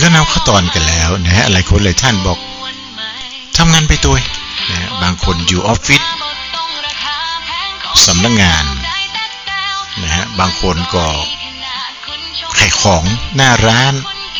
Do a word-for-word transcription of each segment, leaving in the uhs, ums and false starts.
ก็นำขั้นตอนกันแล้วนะฮะหลายคนหลายท่านบอกทำงานไปตัวนะฮะบางคนอยู่ออฟฟิศสำนักงานนะฮะบางคนก็ขายของหน้าร้าน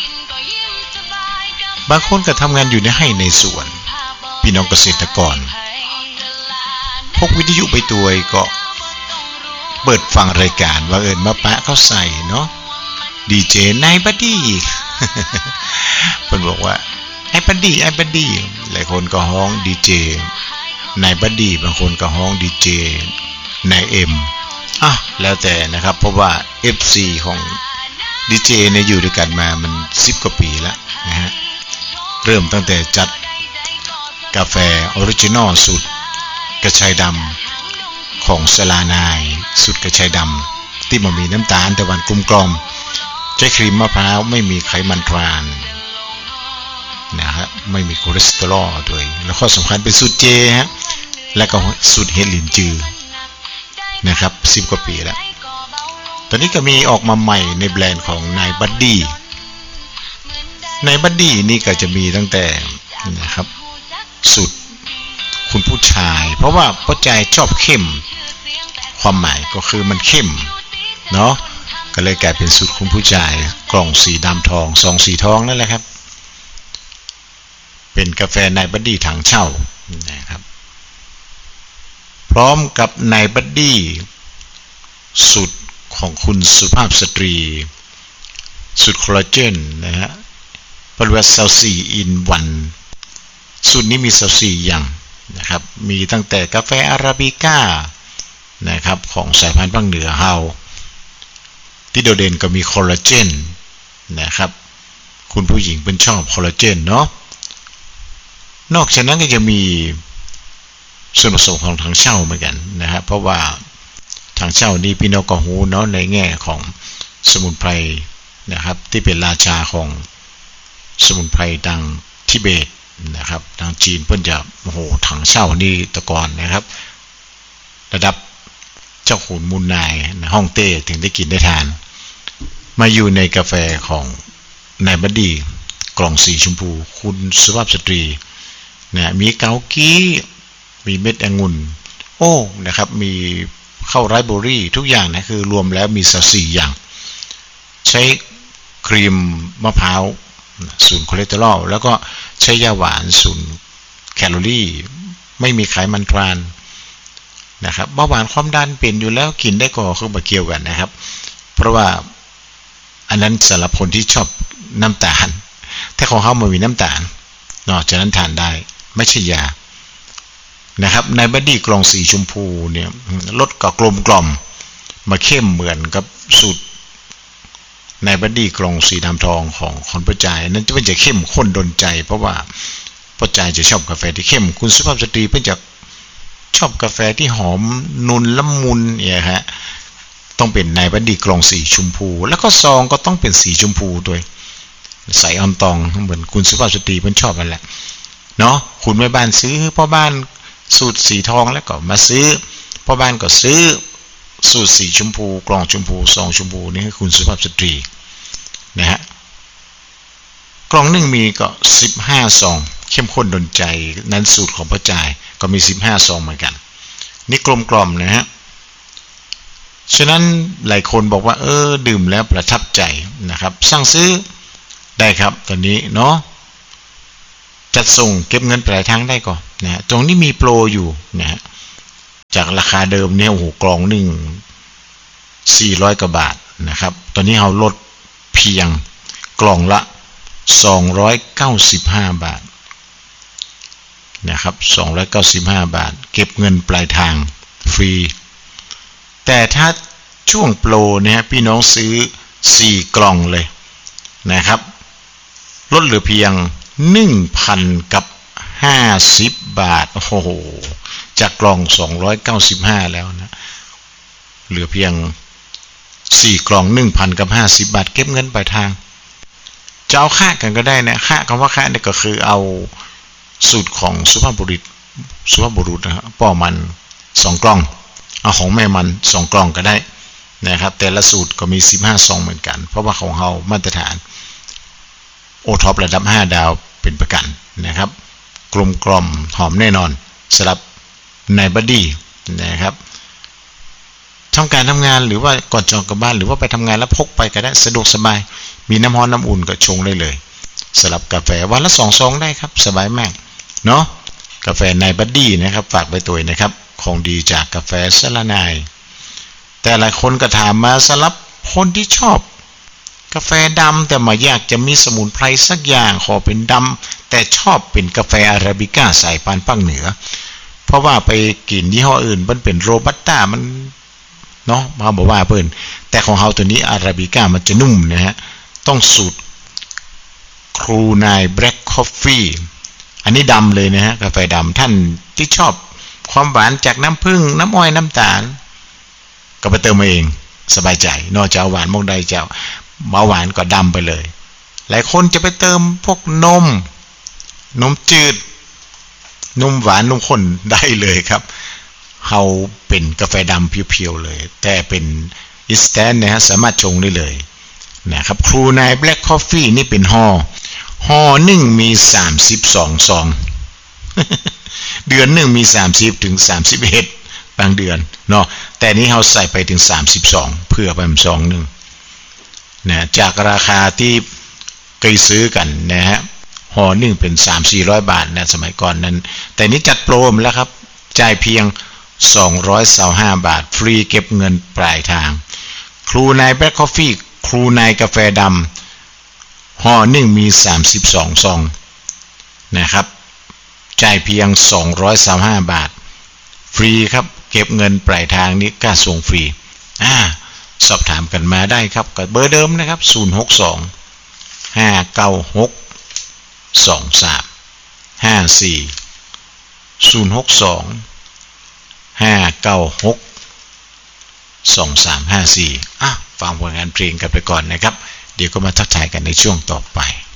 บางคนก็ทำงานอยู่ในไร่ในสวนพี่น้องเกษตรกรพกวิทยุไปตัวก็เปิดฟังรายการว่าเอิญมาปะเขาใส่เนาะดีเจนายบัดดี้เพิ่นบอกว่าไอ้บัดดี้ไอ้บัดดี้หลายคนก็ฮ้องดีเจนายบัดดี้บางคนก็ฮ้องดีเจนายเอ็มอ่ะแล้วแต่นะครับเพราะว่า เอฟ ซี ของดีเจเนี่ยอยู่ด้วยกันมามันสิบกว่าปีแล้วนะฮะเริ่มตั้งแต่จัดกาแฟออริจินอลสูตรกระชายดำของสลานายสูตรกระชายดำที่มันมีน้ำตาลแต่วันกลมกล่อมใช้ครีมมะพร้าวไม่มีไขมันทรานนะฮะไม่มีคอเลสเตอรอลด้วยแล้วข้อสำคัญเป็นสูตรเจฮะและก็สูตรเฮดลินจือนะครับสิบกว่าปีแล้วตอนนี้ก็มีออกมาใหม่ในแบรนด์ของนายบัดดี้นายบัดดี้นี่ก็จะมีตั้งแต่นะครับสูตรคุณผู้ชายเพราะว่าผู้ชายชอบเข้มความหมายก็คือมันเข้มเนาะก็เลยกลายเป็นสูตรคุณผู้ชายกล่องสีดำทองซองสีทองนั่นแหละครับเป็นกาแฟนายบัดดี้ถังเช่านะครับพร้อมกับนายบัดดี้สูตรของคุณสุภาพสตรีสูตรคอลลาเจนนะฮะปริมาณสี่อินวันสูตรนี้มีสี่อย่างนะครับมีตั้งแต่กาแฟอาราบิก้านะครับของสายพันธุ์ภาคเหนือเฮาที่โดดเด่นก็มีคอลลาเจนนะครับคุณผู้หญิงเป็นชอบคอลลาเจนเนาะนอกจากนั้นก็จะมีส่วนผสมของถังเช่าเหมือนกันนะครับเพราะว่าถังเช่านี่พี่น้องก็หูเนาะในแง่ของสมุนไพรนะครับที่เป็นราชาของสมุนไพรดังทิเบตนะครับทางจีนเพิ่นจะโอ้โหถังเช่านี่ตะกอนนะครับระดับเจ้าขุนมูลนายในฮ่องเต้ถึงได้กินได้ทานมาอยู่ในกาแฟของนายบัดดี้กล่องสีชมพูคุณสุภาพสตรีนะมีเกากี้มีเม็ดองุ่นโอ้นะครับมีข้าวไรซ์เบอร์รี่ทุกอย่างนะคือรวมแล้วมีสี่อย่างใช้ครีมมะพร้าวศูนย์คอเลสเตอรอลแล้วก็ใช้ยาหวานศูนย์แคลอรี่ไม่มีไขมันทรานนะครับเบาหวานความดันเป็นอยู่แล้วกินได้ก็คือมาเกี่ยวกันนะครับเพราะว่าอันนั้นสำหรับคนที่ชอบน้ำตาลถ้าของเขามันมีน้ำตาลนอกจากนั้นทานได้ไม่ใช่ยานะครับในบัดดี้กล่องสีชมพูเนี่ยรสก็กลมกล่อมมาเข้มเหมือนกับสูตรในบัดดี้กล่องสีดำทองของคนประจายนั้นจะเป็นจะเข้มข้นดนใจเพราะว่าประจายจะชอบกาแฟที่เข้มคุณสุภาพสตรีเป็นจะชอบกาแฟที่หอมนุ่นละมุนเนี่ยฮะต้องเป็นในบัดดี้กล่องสีชมพูแล้วก็ซองก็ต้องเป็นสีชมพูด้วยใส่ออนตองเหมือนคุณสุภาพสตรีเป็นชอบกันแหละเนาะคุณแม่บ้านซื้อพ่อบ้านสูตรสีทองแล้วก็มาซื้อพ่อบ้านก็ซื้อสูตรสีชมพูกล่องชมพูซองชมพูนี่ให้คุณสุภาพสตรีนะฮะกล่องหนึ่งมีก็สิบห้าซองเข้มข้นดนใจนั้นสูตรของพ่อจ่ายก็มีสิบห้าซองเหมือนกันนี่กลมกล่อมนะฮะฉะนั้นหลายคนบอกว่าเออดื่มแล้วประทับใจนะครับสั่งซื้อได้ครับตอนนี้เนาะจัดส่งเก็บเงินปลายทางได้ก่อนนะตรงนี้มีโปรอยู่นะฮะจากราคาเดิมเนี่ยโอ้โหกล่องหนึ่งสี่ร้อยกว่าบาทนะครับตอนนี้เราลดเพียงกล่องละสองร้อยเก้าสิบห้าบาทนะครับสองร้อยเก้าสิบห้าบาทเก็บเงินปลายทางฟรีแต่ถ้าช่วงโปรเนี่ยพี่น้องซื้อสี่กล่องเลยนะครับลดเหลือเพียง หนึ่งพัน กับห้าสิบบาทโอ้โหจากกล่องสองร้อยเก้าสิบห้าแล้วนะเหลือเพียงสี่กล่อง หนึ่งพัน กับห้าสิบบาทเก็บเงินปลายทางจะเอาค่ากันก็ได้นะค่าคำว่าค่าเนี่ยก็คือเอาสูตรของสุภาพบุรุษสุภาพบุรุษนะฮะป้อมันสองกล่องเอาของแม่มันสองกล่องก็ได้นะครับแต่ละสูตรก็มีสิบห้าซองเหมือนกันเพราะว่าของเรามาตรฐานโอท็อประดับห้าดาวเป็นประกันนะครับกลมกล่อมหอมแน่นอนสำหรับในบัดดี้นะครับทำการทำงานหรือว่าก่อนจองกลับบ้านหรือว่าไปทำงานแล้วพกไปก็ได้สะดวกสบายมีน้ำร้อนน้ำอุ่นก็ชงได้เลยสำหรับกาแฟวันละสองซองได้ครับสบายมากเนาะกาแฟในบัดดี้นะครับฝากไปตัวนะครับของดีจากกาแฟสละนายแต่หลายคนก็ถามมาสำหรับคนที่ชอบกาแฟดำแต่มาอยากจะมีสมุนไพรสักอย่างขอเป็นดำแต่ชอบเป็นกาแฟอาราบิก้าสายพันธุ์ภาคเหนือเพราะว่าไปกินยี่ห้ออื่นมันเป็นโรบัสต้ามันเนาะมาบอกว่าเพิ่นแต่ของเฮาตัวนี้อาราบิก้ามันจะนุ่มนะฮะต้องสูตรครูนายแบล็คคอฟฟี่อันนี้ดำเลยนะฮะกาแฟดำท่านที่ชอบความหวานจากน้ำผึ้งน้ำอ้อยน้ำตาลก็ไปเติมมาเองสบายใจนอกจากหวานมองใดเจ้าเบาหวานก็ดำไปเลยหลายคนจะไปเติมพวกนมนมจืดนมหวานนมข้นได้เลยครับเฮาเป็นกาแฟดำเพียวๆเลยแต่เป็นอินสแตนต์นะฮะสามารถชงได้เลยนะครับครูนายแบล็คคอฟฟี่นี่เป็นห่อห่อหนึ่งมีสามสิบสองซอง เดือนหนึ่งมีสามสิบถึงสามสิบเอ็ดบางเดือนเนาะแต่นี้เฮาใส่ไปถึงสามสิบสองเพื่อไปซองนึงนะจากราคาที่เคยซื้อกันนะฮะห่อหนึ่งเป็น สามถึงสี่ร้อย บาทนะสมัยก่อนนั้นแต่นี้จัดโปรมแล้วครับจ่ายเพียงสองร้อยยี่สิบห้าบาทฟรีเก็บเงินปลายทางครูนายแบล็คคอฟฟี่ครูนายกาแฟดำห่อหนึ่งมีสามสิบสองซองนะครับจ่ายเพียงสองร้อยยี่สิบห้าบาทฟรีครับเก็บเงินปลายทางนี้ค่าส่งฟรีอ่าสอบถามกันมาได้ครับกับเบอร์เดิมนะครับศูนย์ หก สอง ห้า เก้า หก สอง สาม ห้า สี่ ศูนย์ หก สอง ห้า เก้า หก สอง สาม ห้า สี่อ่ะฟังผลงานเพลงกันไปก่อนนะครับเดี๋ยวก็มาทักทายกันในช่วงต่อไป